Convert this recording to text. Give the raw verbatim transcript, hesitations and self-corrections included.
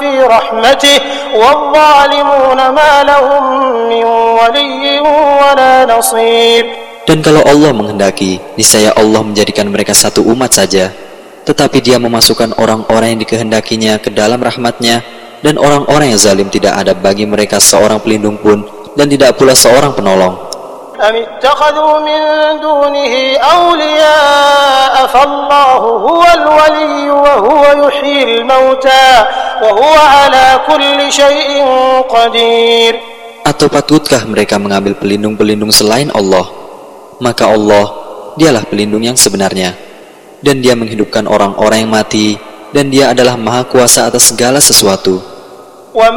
في رحمته والظالمون ما لهم من ولي ولا نصير. Dan kalau Allah menghendaki, niscaya Allah menjadikan mereka satu umat saja. Tetapi Dia memasukkan orang-orang yang dikehendakinya ke dalam rahmat-Nya, dan orang-orang yang zalim tidak ada bagi mereka seorang pelindung pun, dan tidak pula seorang penolong. Am ittakhadhu min dunihi awliya'a fallahu huwal waliyyu wa huwa yuhyil mauta wa huwa ala kulli syai'in qadir. Atau patutkah mereka mengambil pelindung-pelindung selain Allah? Maka Allah, Dialah pelindung yang sebenarnya, dan Dia menghidupkan orang-orang yang mati, dan Dia adalah Maha Kuasa atas segala sesuatu.